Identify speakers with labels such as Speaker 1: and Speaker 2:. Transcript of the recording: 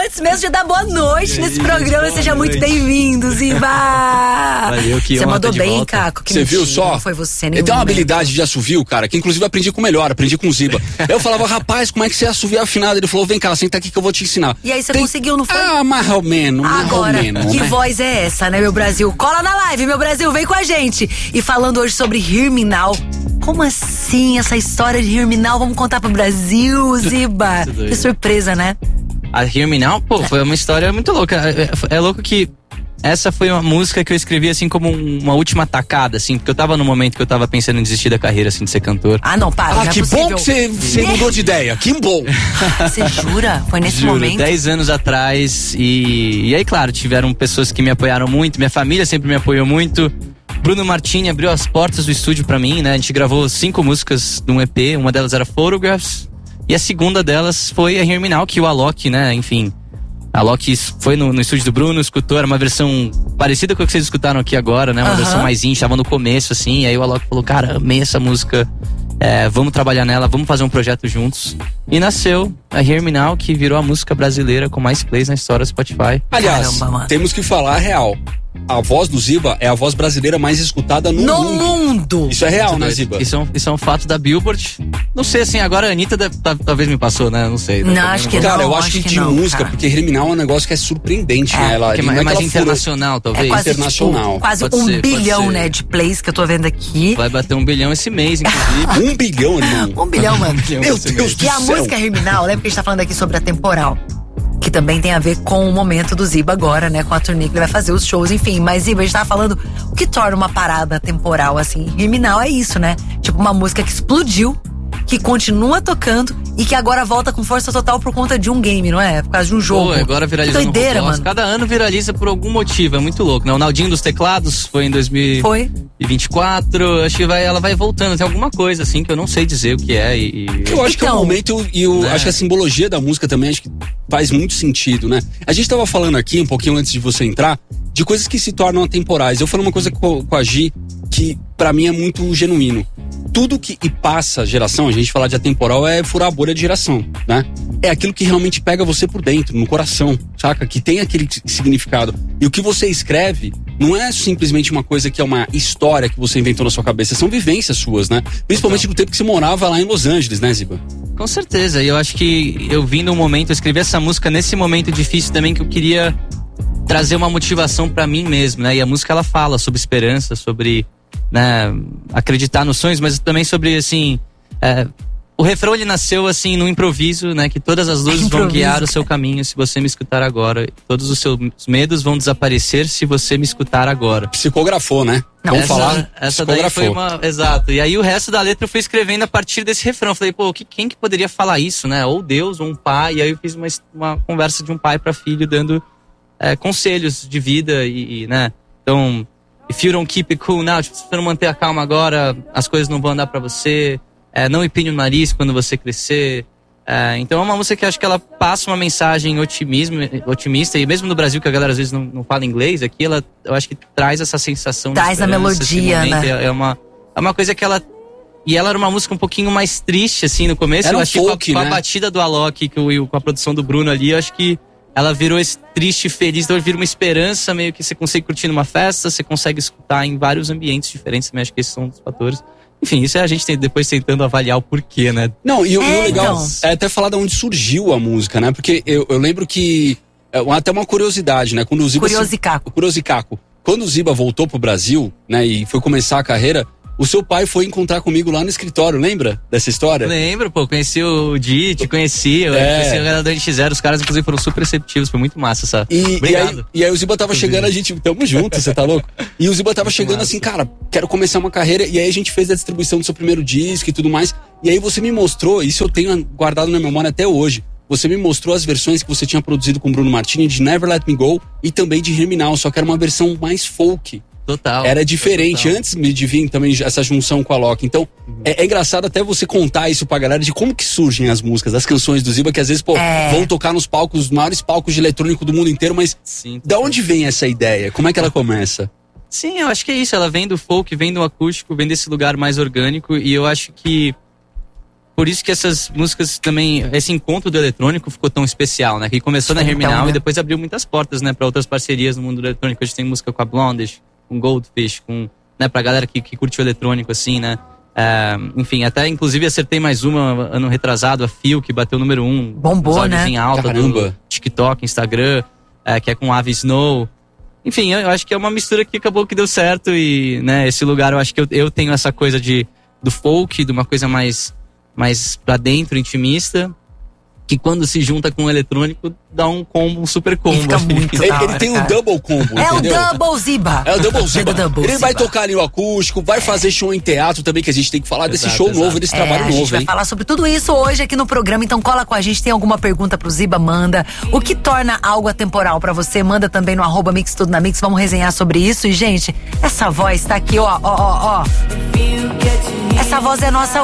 Speaker 1: antes mesmo de dar boa noite nesse programa, seja muito bem-vindo, Ziba!
Speaker 2: Valeu, que
Speaker 1: você mandou bem,
Speaker 2: volta.
Speaker 1: Caco.
Speaker 3: Você viu só?
Speaker 1: Não foi você,
Speaker 3: Ele tem uma habilidade de assovio, cara, que inclusive eu aprendi com o melhor, aprendi com o Ziba. Eu falava, rapaz, como é que você assovia afinado? Ele falou, vem cá, senta aqui que eu vou te ensinar.
Speaker 1: E aí você conseguiu, não foi?
Speaker 3: Ah, mais ou menos.
Speaker 1: Agora, que voz é essa, né, meu Brasil? Cola na live, meu Brasil, vem com a gente. E falando hoje sobre Hear Me Now. Como assim, essa história de Hear Me Now? Vamos contar pro Brasil, Ziba. Que surpresa, né?
Speaker 2: A Hear Me Now, pô, foi uma história muito louca. É louco que essa foi uma música que eu escrevi assim como uma última tacada, assim, porque eu tava no momento que eu tava pensando em desistir da carreira, assim, de ser cantor.
Speaker 1: Ah, não, para, não é
Speaker 3: que
Speaker 1: possível.
Speaker 3: bom que você mudou de ideia, que bom.
Speaker 1: Você jura? Foi nesse
Speaker 2: Juro,
Speaker 1: momento?
Speaker 2: 10 anos atrás e aí, claro, tiveram pessoas que me apoiaram muito, minha família sempre me apoiou muito. Bruno Martini abriu as portas do estúdio pra mim, né? A gente gravou 5 músicas de um EP, uma delas era Photographs, e a segunda delas foi a Hear Me Now, que o Alok, né, enfim... A Alok foi no estúdio do Bruno, escutou, era uma versão parecida com a que vocês escutaram aqui agora, né? Uma versão mais íntima, tava no começo, assim, e aí o Alok falou, cara, amei essa música, vamos trabalhar nela, vamos fazer um projeto juntos. E nasceu a Hear Me Now, que virou a música brasileira com mais plays na história do Spotify.
Speaker 3: Aliás, temos que falar a real. A voz do Ziba é a voz brasileira mais escutada no mundo. Isso é real, né, Ziba?
Speaker 2: Isso é um fato da Billboard. Não sei, assim, agora a Anitta talvez me passou, né? Não sei.
Speaker 1: Não, acho que não.
Speaker 3: Cara, eu acho que de música, cara. Porque Hear Me Now é um negócio que é surpreendente, né? Ela
Speaker 2: é mais internacional, talvez.
Speaker 1: É quase,
Speaker 3: internacional.
Speaker 1: Tipo, quase um bilhão, né, de plays que eu tô vendo aqui.
Speaker 2: Vai bater 1 bilhão esse mês, inclusive.
Speaker 3: 1 bilhão, irmão?
Speaker 1: 1 bilhão, mano.
Speaker 3: Meu Deus do céu.
Speaker 1: E a música Hear Me Now, lembra que a gente tá falando aqui sobre a temporal? Que também tem a ver com o momento do Ziba agora, né? Com a turnê que ele vai fazer, os shows, enfim. Mas, Ziba, a gente tava falando o que torna uma parada temporal, assim. Hear Me Now é isso, né? Tipo, uma música que explodiu, que continua tocando e que agora volta com força total por conta de um game, não é? Por causa de um jogo.
Speaker 2: Pô, agora viraliza
Speaker 1: que doideira,
Speaker 2: no Roblox.
Speaker 1: Mano.
Speaker 2: Cada ano viraliza por algum motivo, é muito louco, né? O Naldinho dos Teclados foi em 2024, acho que ela vai voltando, tem alguma coisa assim que eu não sei dizer o que é
Speaker 3: Eu acho que é o momento acho que a simbologia da música também acho que faz muito sentido, né? A gente tava falando aqui, um pouquinho antes de você entrar, de coisas que se tornam atemporais. Eu falei uma coisa com a Gi que pra mim é muito genuíno. Tudo que passa geração, a gente falar de atemporal é furar a bolha de geração, né? É aquilo que realmente pega você por dentro, no coração, saca? Que tem aquele significado. E o que você escreve não é simplesmente uma coisa que é uma história que você inventou na sua cabeça, são vivências suas, né? Principalmente no tempo que você morava lá em Los Angeles, né, Ziba?
Speaker 2: Com certeza, e eu acho que eu vim num momento, eu escrevi essa música nesse momento difícil também que eu queria trazer uma motivação pra mim mesmo, né? E a música ela fala sobre esperança, sobre, né, acreditar nos sonhos, mas também sobre, assim, o refrão ele nasceu assim no improviso, né? Que todas as luzes vão guiar o seu caminho se você me escutar agora. Todos os seus medos vão desaparecer se você me escutar agora.
Speaker 3: Psicografou, né? Vamos falar.
Speaker 2: Essa daí foi uma. Exato. E aí o resto da letra eu fui escrevendo a partir desse refrão. Eu falei, pô, quem que poderia falar isso, né? Ou Deus, ou um pai. E aí eu fiz uma conversa de um pai para filho, dando conselhos de vida né? Então, if you don't keep it cool now, tipo, se você não manter a calma agora, as coisas não vão andar para você. Não empine o nariz quando você crescer. Então é uma música que acho que ela passa uma mensagem otimista, e mesmo no Brasil que a galera às vezes não fala inglês, aqui eu acho que traz essa sensação de esperança.
Speaker 1: Traz a melodia, né?
Speaker 2: É uma coisa que ela... E ela era uma música um pouquinho mais triste, assim, no começo.
Speaker 3: Era
Speaker 2: eu achei
Speaker 3: folk,
Speaker 2: com a
Speaker 3: né?
Speaker 2: batida do Alok, com a produção do Bruno ali, eu acho que ela virou esse triste e feliz, então vira uma esperança, meio que você consegue curtir numa festa, você consegue escutar em vários ambientes diferentes também, acho que esses são um dos fatores. Enfim, isso é a gente depois tentando avaliar o porquê, né?
Speaker 3: Não, e o legal é até falar de onde surgiu a música, né? Porque eu lembro que... até uma curiosidade, né? Quando o Ziba Curiosicaco. Quando o Ziba voltou pro Brasil, né? E foi começar a carreira, o seu pai foi encontrar comigo lá no escritório, lembra dessa história?
Speaker 2: Lembro, pô. Conheci o Di, te conheci. Eu conheci a galera do NX0. Os caras, inclusive, foram super receptivos. Foi muito massa essa... Obrigado.
Speaker 3: E aí o Ziba tava chegando, a gente... Tamo junto, você tá louco? E o Ziba tava chegando assim, cara, quero começar uma carreira. E aí a gente fez a distribuição do seu primeiro disco e tudo mais. E aí você me mostrou, isso eu tenho guardado na memória até hoje. Você me mostrou as versões que você tinha produzido com o Bruno Martini de Never Let Me Go e também de Hear Me Now, só que era uma versão mais folk.
Speaker 2: Total.
Speaker 3: Era diferente, antes de vir também essa junção com a Alok. Então, é engraçado até você contar isso pra galera de como que surgem as músicas, as canções do Ziba, que às vezes, vão tocar nos palcos, os maiores palcos de eletrônico do mundo inteiro, mas da onde vem essa ideia? Como é que ela começa?
Speaker 2: Sim, eu acho que é isso, ela vem do folk, vem do acústico, vem desse lugar mais orgânico, e eu acho que por isso que essas músicas também, esse encontro do eletrônico ficou tão especial, né? Que começou na Herminal e depois abriu muitas portas, né? Pra outras parcerias no mundo do eletrônico. A gente tem música com a Blondish, com Goldfish, com, né? Pra galera que curte o eletrônico, assim, né? Enfim, até inclusive acertei mais uma ano retrasado, a Feel, que bateu o número 1.
Speaker 1: Bombou, né?
Speaker 2: Em alta do TikTok, Instagram, que é com Ave Snow. Enfim, eu acho que é uma mistura que acabou que deu certo e, né, esse lugar eu acho que eu tenho essa coisa do folk, de uma coisa mais pra dentro, intimista, que quando se junta com o eletrônico, dá um combo, um super combo.
Speaker 1: Fica muito
Speaker 3: ele tem um double combo, entendeu?
Speaker 1: O Double Ziba.
Speaker 3: É o Double Ziba. Ele vai tocar ali o acústico, vai fazer show em teatro também, que a gente tem que falar desse show novo, desse trabalho novo, hein?
Speaker 1: A gente vai falar sobre tudo isso hoje aqui no programa, então cola com a gente. Tem alguma pergunta pro Ziba, manda. O que torna algo atemporal pra você? Manda também no @Mix Tudo na Mix, vamos resenhar sobre isso. E, gente, essa voz tá aqui, ó. Essa voz é nossa